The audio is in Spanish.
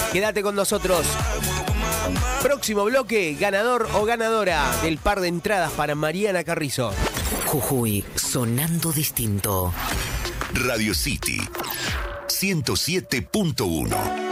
Quédate con nosotros. Próximo bloque, ganador o ganadora del par de entradas para Mariana Carrizo. Jujuy, sonando distinto. Radio City 107.1.